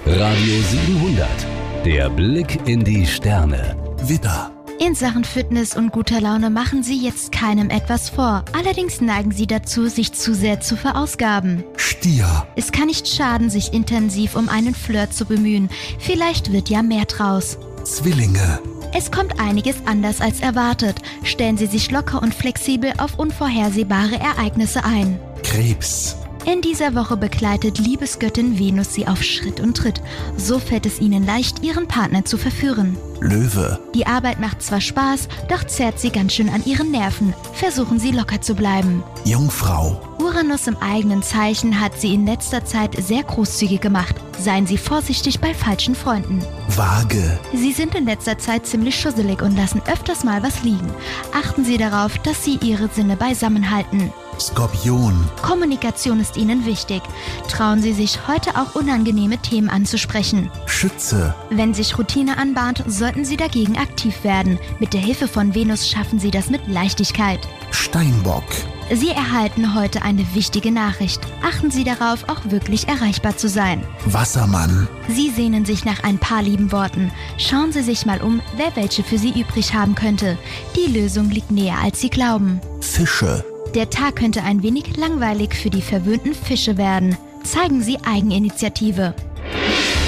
Radio 700. Der Blick in die Sterne. Widder. In Sachen Fitness und guter Laune machen Sie jetzt keinem etwas vor. Allerdings neigen Sie dazu, sich zu sehr zu verausgaben. Stier. Es kann nicht schaden, sich intensiv um einen Flirt zu bemühen. Vielleicht wird ja mehr draus. Zwillinge. Es kommt einiges anders als erwartet. Stellen Sie sich locker und flexibel auf unvorhersehbare Ereignisse ein. Krebs. In dieser Woche begleitet Liebesgöttin Venus Sie auf Schritt und Tritt. So fällt es Ihnen leicht, Ihren Partner zu verführen. Löwe. Die Arbeit macht zwar Spaß, doch zerrt Sie ganz schön an Ihren Nerven. Versuchen Sie locker zu bleiben. Jungfrau. Uranus im eigenen Zeichen hat Sie in letzter Zeit sehr großzügig gemacht. Seien Sie vorsichtig bei falschen Freunden. Waage. Sie sind in letzter Zeit ziemlich schusselig und lassen öfters mal was liegen. Achten Sie darauf, dass Sie Ihre Sinne beisammen halten. Skorpion. Kommunikation ist Ihnen wichtig. Trauen Sie sich heute auch unangenehme Themen anzusprechen. Schütze. Wenn sich Routine anbahnt, sollten Sie dagegen aktiv werden. Mit der Hilfe von Venus schaffen Sie das mit Leichtigkeit. Steinbock. Sie erhalten heute eine wichtige Nachricht. Achten Sie darauf, auch wirklich erreichbar zu sein. Wassermann. Sie sehnen sich nach ein paar lieben Worten. Schauen Sie sich mal um, wer welche für Sie übrig haben könnte. Die Lösung liegt näher, als Sie glauben. Fische. Der Tag könnte ein wenig langweilig für die verwöhnten Fische werden. Zeigen Sie Eigeninitiative.